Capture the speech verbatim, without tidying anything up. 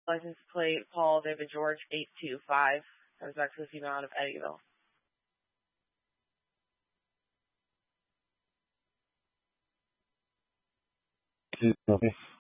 License plate Paul David George eight two five. Comes back to the female out of Eddyville. Okay.